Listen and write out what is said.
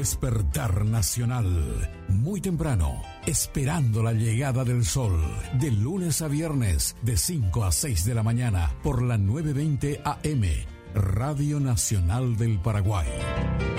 Despertar Nacional. Muy temprano, esperando la llegada del sol. De lunes a viernes, de 5 a 6 de la mañana, por la 920 AM, Radio Nacional del Paraguay.